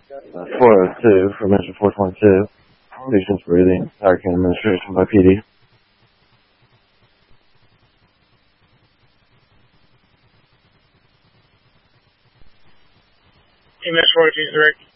402 for Mission 422. Patients breathing. Hurricane administration by PD. MS 423.